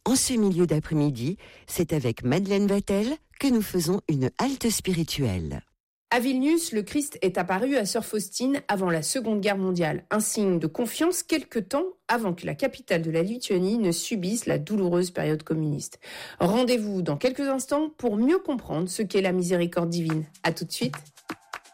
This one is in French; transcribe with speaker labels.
Speaker 1: En ce milieu d'après-midi, c'est avec Madeleine Vatel que nous faisons une halte spirituelle.
Speaker 2: À Vilnius, le Christ est apparu à Sœur Faustine avant la Seconde Guerre mondiale, un signe de confiance quelque temps avant que la capitale de la Lituanie ne subisse la douloureuse période communiste. Rendez-vous dans quelques instants pour mieux comprendre ce qu'est la miséricorde divine. À tout de suite.